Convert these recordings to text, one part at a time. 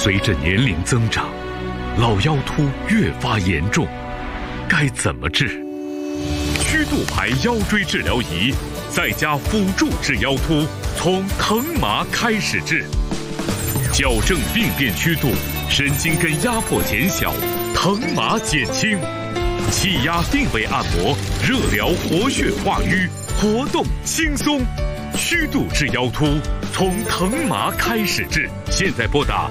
随着年龄增长，老腰突越发严重，该怎么治？曲度牌腰椎治疗仪在家辅助治腰突，从疼麻开始治，矫正病变曲度，神经根压迫减小，疼麻减轻，气压定位按摩，热疗活血化瘀，活动轻松。曲度治腰突，从疼麻开始治。现在拨打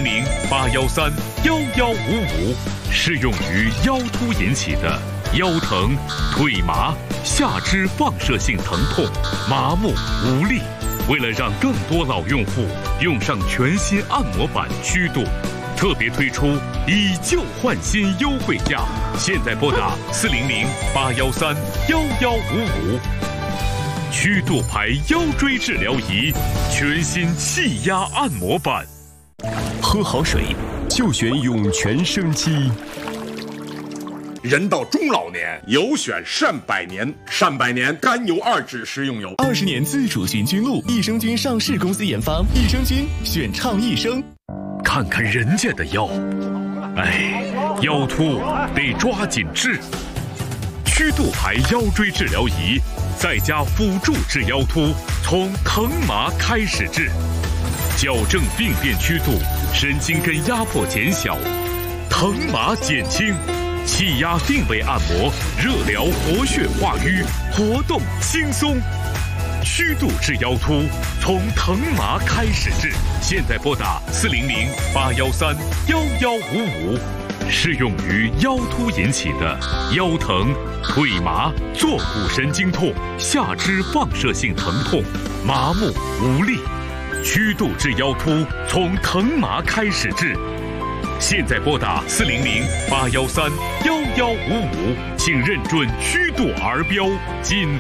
400-813-1155，适用于腰突引起的腰疼、腿麻、下肢放射性疼痛、麻木无力。为了让更多老用户用上全新按摩板曲度，特别推出以旧换新优惠价。现在拨打400-813-1155。曲度牌腰椎治疗仪，全新气压按摩板。 喝好水就选涌泉生机。 人到中老年，有选善百年。善百年甘油2酯食用油 ，20年自主寻菌露，益生菌上市公司研发，益生菌选畅益生。 看看人家的腰，腰突得抓紧治。曲度牌腰椎治疗仪在家辅助治腰突，从疼麻开始治，矫正病变曲度，神经根压迫减小，疼麻减轻，气压定位按摩，热疗活血化瘀，活动轻松。曲度治腰突，从疼麻开始治。现在拨打400-813-1155，适用于腰突引起的腰疼、腿麻、坐骨神经痛、下肢放射性疼痛、麻木无力。曲度治腰突，从疼麻开始治。现在拨打400-813-1155，请认准曲度儿标，仅